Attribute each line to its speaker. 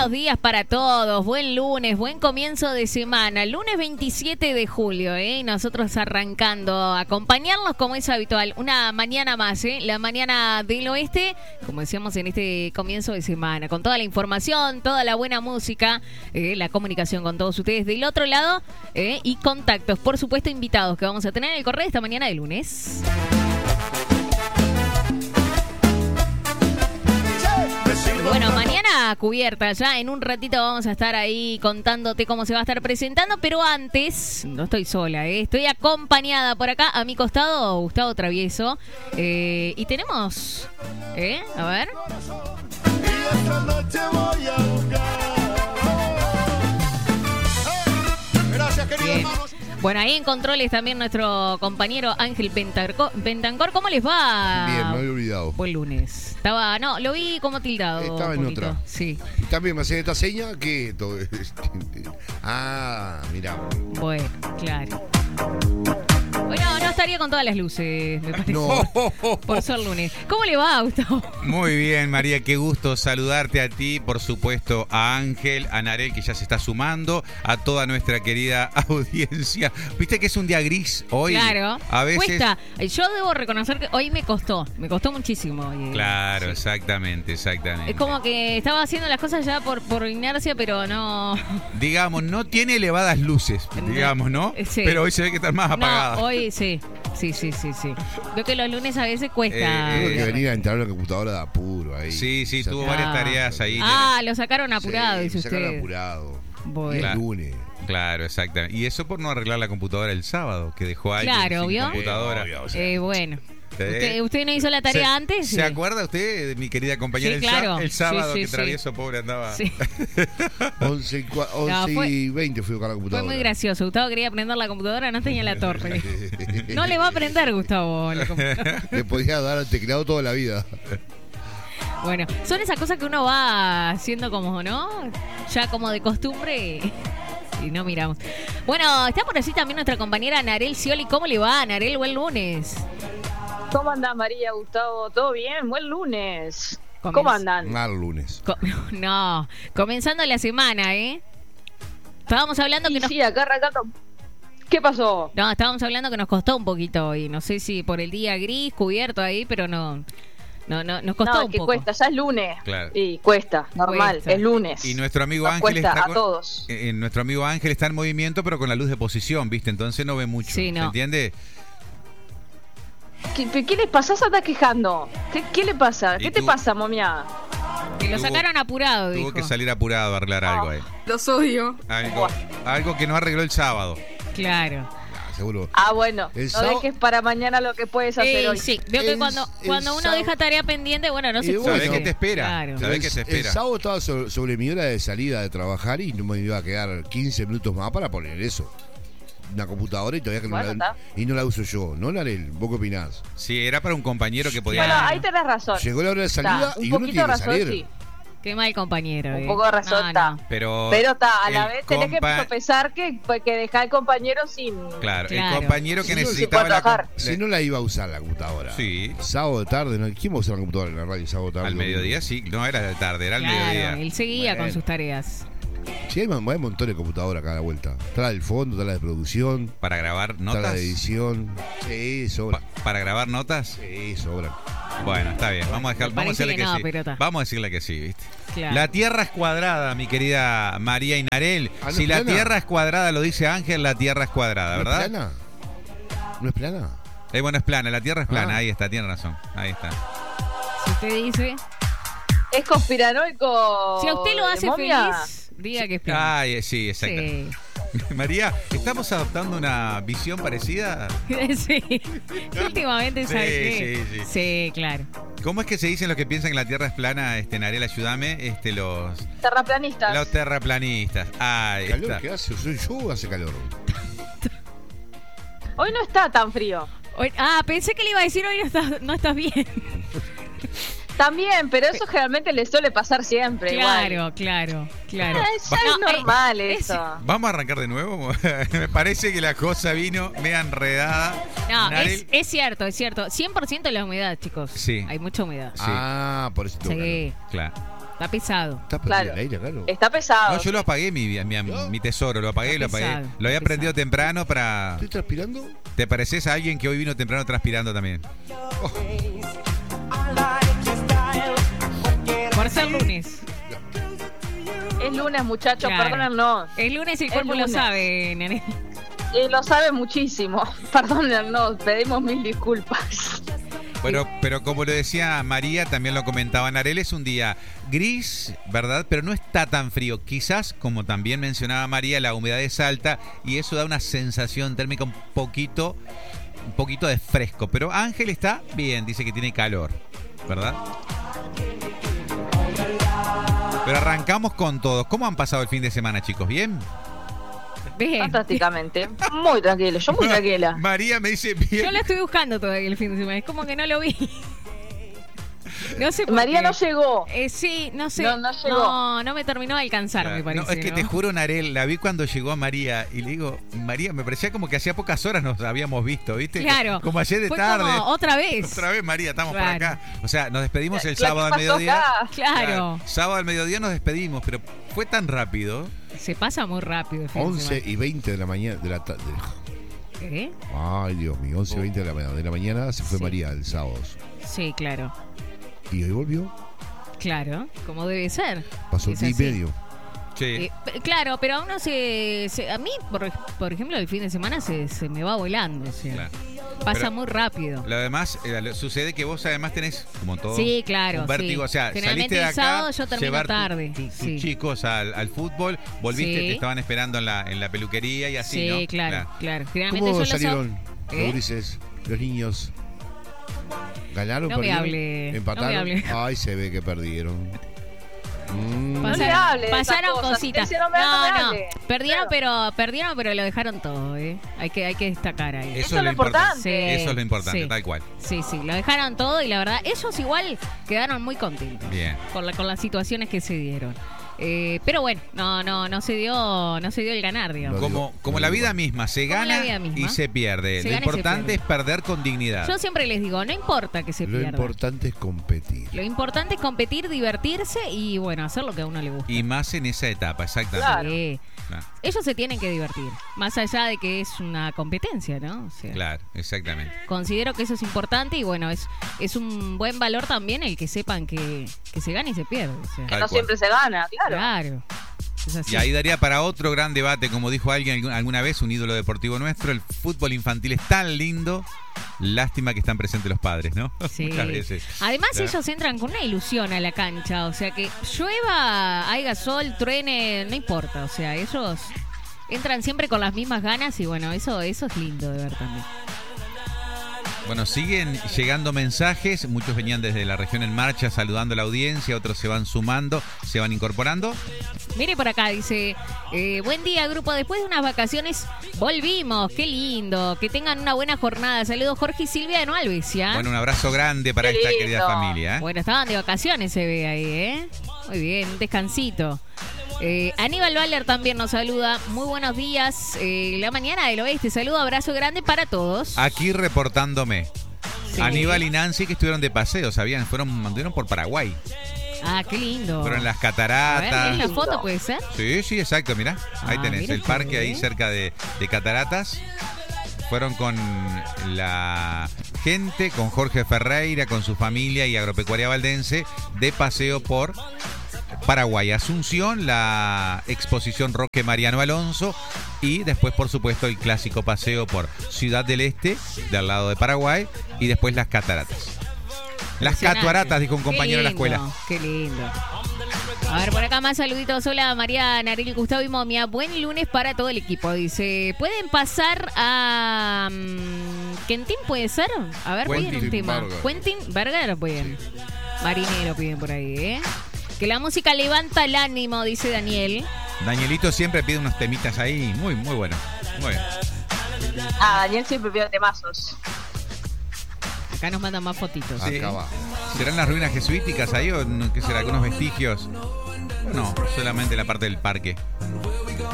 Speaker 1: Buenos días para todos, buen lunes, buen comienzo de semana, lunes 27 de julio, y nosotros arrancando a acompañarlos como es habitual, una mañana más, la mañana del oeste, como decíamos en este comienzo de semana, con toda la información, toda la buena música, la comunicación con todos ustedes del otro lado, y contactos, por supuesto, invitados que vamos a tener en el correo esta mañana de lunes. Bueno, mañana cubierta, ya en un ratito vamos a estar ahí contándote cómo se va a estar presentando, pero antes, no estoy sola, estoy acompañada por acá, a mi costado, Gustavo Travieso, y tenemos, a ver.
Speaker 2: Y esta noche voy a buscar. Gracias, queridos hermanos.
Speaker 1: Bueno, ahí en controles también nuestro compañero Ángel Bentancor. ¿Cómo les va?
Speaker 3: Bien, me había olvidado.
Speaker 1: Buen lunes. No, lo vi como tildado.
Speaker 3: Estaba en otra.
Speaker 1: Sí.
Speaker 3: Y también me hacía esta seña que todo. Mirá.
Speaker 1: Bueno, claro. Bueno, no estaría con todas las luces, me parece.
Speaker 3: No.
Speaker 1: Por ser lunes. ¿Cómo le va, Gustavo?
Speaker 4: Muy bien, María, qué gusto saludarte a ti, por supuesto, a Ángel, a Narel, que ya se está sumando, a toda nuestra querida audiencia. Viste que es un día gris hoy.
Speaker 1: Claro.
Speaker 4: A veces
Speaker 1: cuesta. Yo debo reconocer que hoy me costó muchísimo.
Speaker 4: Claro,
Speaker 1: sí.
Speaker 4: Exactamente.
Speaker 1: Es como que estaba haciendo las cosas ya por inercia, pero no.
Speaker 4: Digamos, no tiene elevadas luces, digamos, ¿no?
Speaker 1: Sí.
Speaker 4: Pero hoy se ve que están más apagadas.
Speaker 1: No, hoy sí. Veo que los lunes a veces cuesta.
Speaker 3: Tengo que venir a entrar a la computadora de apuro ahí.
Speaker 4: Sí, tuvo
Speaker 3: Claro.
Speaker 4: varias tareas ahí.
Speaker 1: Lo sacaron apurado,
Speaker 3: Sí,
Speaker 1: dice
Speaker 3: me sacaron
Speaker 1: usted.
Speaker 3: apurado.
Speaker 1: Bueno.
Speaker 3: Y el lunes.
Speaker 4: Claro, exactamente. Y eso por no arreglar la computadora el sábado, que dejó alguien
Speaker 1: Claro,
Speaker 4: sin
Speaker 1: ¿vio?
Speaker 4: computadora.
Speaker 3: Obvio, o sea.
Speaker 1: Bueno. ¿Usted no hizo la tarea antes?
Speaker 4: ¿Se acuerda usted de mi querida compañera
Speaker 1: Sí, claro.
Speaker 4: el sábado
Speaker 1: Sí,
Speaker 4: que
Speaker 1: sí.
Speaker 4: Travieso pobre andaba?
Speaker 1: Sí.
Speaker 3: 11 y 20 fui a buscar la
Speaker 1: Fue
Speaker 3: computadora.
Speaker 1: muy gracioso. Gustavo quería prender la computadora, no tenía la torre. No le va a prender, Gustavo, la computadora.
Speaker 3: Le podía dar al teclado toda la vida.
Speaker 1: Bueno, son esas cosas que uno va haciendo como, ¿no? Ya como de costumbre y no miramos. Bueno, está por así también nuestra compañera Narel Scioli. ¿Cómo le va, Narel? Buen lunes.
Speaker 5: ¿Cómo andan, María, Gustavo? ¿Todo bien? Buen lunes. ¿Cómo andan?
Speaker 3: Mal lunes.
Speaker 1: No, comenzando la semana, Estábamos hablando que nos...
Speaker 5: Sí, acá arrancando. ¿Qué pasó?
Speaker 1: No, estábamos hablando que nos costó un poquito hoy. No sé si por el día gris, cubierto ahí, pero nos costó un
Speaker 5: que
Speaker 1: poco.
Speaker 5: cuesta, ya es lunes.
Speaker 4: Claro.
Speaker 5: Y cuesta, normal,
Speaker 1: Cuesta.
Speaker 5: es lunes.
Speaker 4: Y nuestro amigo
Speaker 5: Nos
Speaker 4: Ángel
Speaker 5: cuesta
Speaker 4: está
Speaker 5: a todos.
Speaker 4: nuestro amigo Ángel está en movimiento, pero con la luz de posición, ¿viste? Entonces no ve mucho.
Speaker 1: Sí, no.
Speaker 4: ¿Se entiende?
Speaker 5: ¿Qué les pasa? Se está quejando. ¿Qué le pasa?
Speaker 4: ¿Y
Speaker 5: ¿Qué te
Speaker 4: tú?
Speaker 5: pasa, momia?
Speaker 1: Que lo sacaron apurado,
Speaker 4: Tuvo
Speaker 1: dijo.
Speaker 4: que salir apurado a arreglar algo ahí.
Speaker 5: Los odio.
Speaker 4: Algo que no arregló el sábado.
Speaker 1: Claro.
Speaker 3: Seguro.
Speaker 5: Bueno,
Speaker 3: El
Speaker 5: no
Speaker 3: sábado-
Speaker 5: dejes para mañana lo que puedes hacer hoy.
Speaker 1: Sí, veo que
Speaker 3: El-
Speaker 1: cuando
Speaker 3: el
Speaker 1: uno
Speaker 3: sábado-
Speaker 1: deja tarea pendiente, bueno, no se
Speaker 3: Y
Speaker 1: puede.
Speaker 4: ¿Sabés qué te espera?
Speaker 1: Claro.
Speaker 4: ¿Sabés qué te
Speaker 3: El
Speaker 4: espera?
Speaker 3: sábado estaba sobre mi hora de salida de trabajar y no me iba a quedar 15 minutos más para poner eso. Una computadora y todavía que
Speaker 5: Bueno,
Speaker 3: no la uso yo. ¿No, Narel? ¿Vos qué opinás?
Speaker 4: Sí, era para un compañero que podía...
Speaker 5: Bueno, ahí tenés razón.
Speaker 3: Llegó la hora de salida
Speaker 5: Está, un
Speaker 3: y uno
Speaker 5: poquito
Speaker 3: tiene
Speaker 5: de
Speaker 3: que
Speaker 5: razón,
Speaker 3: salir.
Speaker 5: sí.
Speaker 1: Qué mal compañero.
Speaker 5: Un poco de razón
Speaker 1: No,
Speaker 5: está.
Speaker 1: no.
Speaker 4: Pero
Speaker 5: Pero a la
Speaker 4: el
Speaker 5: vez tenés que sopesar que dejar al compañero sin...
Speaker 4: Claro,
Speaker 1: Claro.
Speaker 4: el compañero que
Speaker 3: Sí,
Speaker 4: necesitaba
Speaker 5: sí puede trabajar.
Speaker 3: Si no la iba a usar la computadora.
Speaker 4: Sí.
Speaker 3: Sábado de tarde, ¿no? ¿Quién va a usar la computadora en la radio sábado de tarde?
Speaker 4: Al mediodía sí, no era de tarde, era al
Speaker 1: Claro,
Speaker 4: mediodía.
Speaker 1: él seguía
Speaker 3: Bueno.
Speaker 1: con sus tareas.
Speaker 3: Sí, hay un montón de computadoras acá a la vuelta. Está la del fondo, está la de producción,
Speaker 4: Para grabar
Speaker 3: está la
Speaker 4: notas.
Speaker 3: de edición. Sí, sobra.
Speaker 4: Para grabar notas.
Speaker 3: Sí, sobra.
Speaker 4: Bueno, está bien. Vamos a dejar,
Speaker 1: Me
Speaker 4: vamos a
Speaker 1: parece
Speaker 4: decirle
Speaker 1: que
Speaker 4: que,
Speaker 1: no,
Speaker 4: sí.
Speaker 1: pero está.
Speaker 4: Vamos a decirle que sí, ¿viste?
Speaker 1: Claro.
Speaker 4: La Tierra es cuadrada, mi querida María y Narel.
Speaker 3: ¿no
Speaker 4: Si
Speaker 3: es
Speaker 4: la
Speaker 3: plana?
Speaker 4: Tierra es cuadrada, lo dice Ángel, la Tierra es cuadrada,
Speaker 3: ¿No
Speaker 4: ¿verdad?
Speaker 3: es plana? ¿No es plana?
Speaker 4: Bueno, es plana, la Tierra es plana,
Speaker 3: Ah.
Speaker 4: ahí está, tiene razón. Ahí está.
Speaker 1: Si usted dice,
Speaker 5: Es conspiranoico.
Speaker 1: si a usted lo hace
Speaker 5: momia.
Speaker 1: feliz, diga que es plano.
Speaker 4: Ay, sí, exacto.
Speaker 1: Sí.
Speaker 4: María, ¿estamos adoptando una visión parecida?
Speaker 1: Sí. Últimamente, ¿sabes
Speaker 4: Sí,
Speaker 1: qué?
Speaker 4: sí, sí.
Speaker 1: Sí, claro.
Speaker 4: ¿Cómo es que se dicen los que piensan que la Tierra es plana? Narel, ayúdame. Los
Speaker 5: Terraplanistas.
Speaker 4: terraplanistas. Ahí
Speaker 3: ¿Calor
Speaker 4: está.
Speaker 3: que hace? ¿Soy yo o hace calor?
Speaker 5: Hoy no está tan frío.
Speaker 1: Pensé que le iba a decir hoy no estás bien.
Speaker 5: También, pero eso generalmente le suele pasar siempre.
Speaker 1: Claro, claro.
Speaker 5: Ya
Speaker 1: No,
Speaker 5: es normal
Speaker 1: es-
Speaker 5: eso.
Speaker 4: Vamos a arrancar de nuevo. Me parece que la cosa vino media enredada.
Speaker 1: No,
Speaker 4: Narel,
Speaker 1: es cierto, es cierto. 100% de la humedad, chicos.
Speaker 4: Sí.
Speaker 1: Hay mucha humedad.
Speaker 4: Sí.
Speaker 3: Ah, por eso tengo calor.
Speaker 1: Sí.
Speaker 4: Claro.
Speaker 1: Está pesado.
Speaker 3: Está prendido
Speaker 5: Claro.
Speaker 3: el aire, claro.
Speaker 5: Está pesado.
Speaker 4: No, yo lo apagué, mi tesoro, lo apagué.
Speaker 1: Está pesado,
Speaker 4: Lo había
Speaker 1: está
Speaker 4: prendido
Speaker 1: pesado.
Speaker 4: temprano para...
Speaker 3: ¿Estoy transpirando?
Speaker 4: ¿Te pareces a alguien que hoy vino temprano transpirando también?
Speaker 1: Por ser lunes.
Speaker 5: Es lunes, muchachos,
Speaker 1: Claro.
Speaker 5: perdónennos.
Speaker 1: Es lunes y el
Speaker 5: Es
Speaker 1: cuerpo lo
Speaker 5: lunes.
Speaker 1: sabe, nene.
Speaker 5: Lo sabe muchísimo. Perdónennos, pedimos mil disculpas.
Speaker 4: Bueno, pero como lo decía María, también lo comentaba Narel, es un día gris, ¿verdad? Pero no está tan frío. Quizás, como también mencionaba María, la humedad es alta y eso da una sensación térmica un poquito de fresco. Pero Ángel está bien, dice que tiene calor, ¿verdad? Pero arrancamos con todos. ¿Cómo han pasado el fin de semana, chicos? ¿Bien?
Speaker 1: Bien.
Speaker 5: Fantásticamente. Muy tranquilo, yo muy tranquila.
Speaker 4: María me dice bien.
Speaker 1: Yo lo estoy buscando todavía el fin de semana. Es como que no lo vi. No sé por
Speaker 5: María
Speaker 1: qué.
Speaker 5: no llegó.
Speaker 1: Sí, no sé.
Speaker 5: No llegó.
Speaker 1: No me terminó de alcanzar,
Speaker 4: Claro.
Speaker 1: me parece.
Speaker 4: No, es que te juro, Narel, la vi cuando llegó a María y le digo, María, me parecía como que hacía pocas horas nos habíamos visto, ¿viste?
Speaker 1: Claro.
Speaker 4: Como ayer de
Speaker 1: Fue
Speaker 4: tarde.
Speaker 1: como otra vez.
Speaker 4: Otra vez, María, estamos
Speaker 1: Claro.
Speaker 4: por acá. O sea, nos despedimos el
Speaker 5: ¿Qué
Speaker 4: sábado al
Speaker 5: pasó
Speaker 4: mediodía.
Speaker 5: acá?
Speaker 1: Claro.
Speaker 4: Sábado al mediodía nos despedimos, pero fue tan rápido.
Speaker 1: Se pasa muy rápido el fin de
Speaker 3: 11
Speaker 1: semana.
Speaker 3: y 20 de la mañana. De la tarde.
Speaker 1: ¿Eh?
Speaker 3: Ay, Dios mío, 11 y 20 de la mañana se fue
Speaker 1: Sí.
Speaker 3: María el sábado.
Speaker 1: Sí, claro.
Speaker 3: Y hoy volvió.
Speaker 1: Claro, como debe ser.
Speaker 3: Pasó
Speaker 1: Es
Speaker 3: un día y
Speaker 1: así.
Speaker 3: medio.
Speaker 4: Sí.
Speaker 1: Claro, pero a uno a mí, por ejemplo, el fin de semana se me va volando. O sea,
Speaker 4: Claro.
Speaker 1: pasa
Speaker 4: Pero
Speaker 1: muy rápido.
Speaker 4: Lo demás, sucede que vos además tenés, como todo,
Speaker 1: Sí, claro.
Speaker 4: un vértigo.
Speaker 1: sí.
Speaker 4: O sea,
Speaker 1: Generalmente
Speaker 4: saliste de
Speaker 1: el
Speaker 4: acá,
Speaker 1: sábado yo termino
Speaker 4: llevar
Speaker 1: tarde.
Speaker 4: tus
Speaker 1: Sí.
Speaker 4: chicos al fútbol, volviste,
Speaker 1: Sí.
Speaker 4: te estaban esperando en la peluquería y así,
Speaker 1: Sí,
Speaker 4: ¿no?
Speaker 1: claro. Generalmente
Speaker 3: ¿Cómo
Speaker 1: yo
Speaker 3: salieron
Speaker 1: ¿Eh?
Speaker 3: los grises, los niños? ¿Ganaron?
Speaker 1: No me
Speaker 3: perdieron?
Speaker 1: hable,
Speaker 3: ¿Empataron?
Speaker 1: no me hable.
Speaker 3: Ay, se ve que perdieron.
Speaker 5: No le hable de esas
Speaker 1: pasaron
Speaker 5: cosas.
Speaker 1: cositas.
Speaker 5: Si no me hable.
Speaker 1: Perdieron,
Speaker 5: Claro.
Speaker 1: pero lo dejaron todo, ¿eh? Hay que destacar ahí.
Speaker 5: Eso es lo importante.
Speaker 1: Sí,
Speaker 4: Eso es lo importante,
Speaker 1: sí.
Speaker 4: tal cual.
Speaker 1: Sí, lo dejaron todo y la verdad, ellos igual quedaron muy contentos
Speaker 4: Bien.
Speaker 1: con las situaciones que se dieron. Pero bueno, no se dio el ganar, digamos.
Speaker 3: Lo
Speaker 4: Como la vida misma, se
Speaker 1: Como la
Speaker 4: gana
Speaker 1: vida misma.
Speaker 4: y se pierde.
Speaker 1: Se
Speaker 4: Lo
Speaker 1: gana y se
Speaker 4: importante
Speaker 1: pierde.
Speaker 4: es perder con dignidad.
Speaker 1: Yo siempre les digo, no importa que se
Speaker 3: Lo
Speaker 1: pierda.
Speaker 3: importante es competir.
Speaker 1: Lo importante es competir, divertirse y bueno, hacer lo que a uno le gusta.
Speaker 4: Y más en esa etapa, exactamente.
Speaker 5: Claro.
Speaker 1: Sí.
Speaker 4: Claro,
Speaker 1: Ellos se tienen que divertir, más allá de que es una competencia, ¿no? O sea,
Speaker 4: claro, exactamente.
Speaker 1: considero que eso es importante y bueno, es un buen valor también el que sepan que se gana y se pierde. O sea,
Speaker 5: Que
Speaker 4: Tal
Speaker 5: no
Speaker 4: cual.
Speaker 5: siempre se gana, claro.
Speaker 1: claro. Es así.
Speaker 4: Y ahí daría para otro gran debate, como dijo alguien alguna vez, un ídolo deportivo nuestro, el fútbol infantil es tan lindo, lástima que están presentes los padres, ¿no?
Speaker 1: Sí.
Speaker 4: Muchas veces.
Speaker 1: Además
Speaker 4: Claro.
Speaker 1: ellos entran con una ilusión a la cancha, o sea que llueva, haya sol, truene, no importa, o sea, ellos entran siempre con las mismas ganas y bueno, eso es lindo de ver también.
Speaker 4: Bueno, siguen llegando mensajes, muchos venían desde la región en marcha saludando a la audiencia, otros se van sumando, se van incorporando.
Speaker 1: Mire por acá, dice, buen día grupo, después de unas vacaciones volvimos, qué lindo, que tengan una buena jornada. Saludos Jorge y Silvia de Nualvesia.
Speaker 4: Bueno, un abrazo grande para
Speaker 5: Qué
Speaker 4: esta
Speaker 5: lindo.
Speaker 4: querida familia.
Speaker 1: Bueno, estaban de vacaciones, se ve ahí, ¿eh? Muy bien, un descansito. Aníbal Valer también nos saluda. Muy buenos días. La mañana del oeste. Saludo, abrazo grande para todos.
Speaker 4: Aquí reportándome.
Speaker 1: Sí.
Speaker 4: Aníbal y Nancy que estuvieron de paseo, ¿sabían? Anduvieron por Paraguay.
Speaker 1: Ah, qué lindo.
Speaker 4: Fueron las
Speaker 1: A ver,
Speaker 4: cataratas.
Speaker 1: ¿es la foto, puede ser?
Speaker 4: Sí, exacto, mirá. Ahí
Speaker 1: Ah,
Speaker 4: tenés,
Speaker 1: mira
Speaker 4: el
Speaker 1: qué
Speaker 4: parque ahí
Speaker 1: bien.
Speaker 4: cerca de cataratas. Fueron con la gente, con Jorge Ferreira, con su familia y Agropecuaria Valdense, de paseo por Paraguay. Asunción, la exposición Roque Mariano Alonso y después, por supuesto, el clásico paseo por Ciudad del Este, del lado de Paraguay, y después las cataratas. Las
Speaker 1: Impresionante.
Speaker 4: cataratas, dijo un
Speaker 1: Qué
Speaker 4: compañero en la
Speaker 1: lindo,
Speaker 4: escuela.
Speaker 1: Qué lindo. A ver, por acá más saluditos. Hola María, Naril, Gustavo y Momia. Buen lunes para todo el equipo. Dice, ¿pueden pasar a Quentin, puede ser? A ver, piden un
Speaker 3: Quentin
Speaker 1: tema.
Speaker 3: Berger.
Speaker 1: Quentin Berger, piden. Marinero piden por ahí, ¿eh? Que la música levanta el ánimo, dice Daniel.
Speaker 4: Danielito siempre pide unos temitas ahí, muy bueno. Muy bien.
Speaker 5: Daniel siempre pide temazos.
Speaker 1: Acá nos mandan más fotitos.
Speaker 4: Sí.
Speaker 3: Acá va.
Speaker 4: ¿Serán las ruinas jesuíticas ahí o qué será? ¿Algunos vestigios? No, solamente la parte del parque.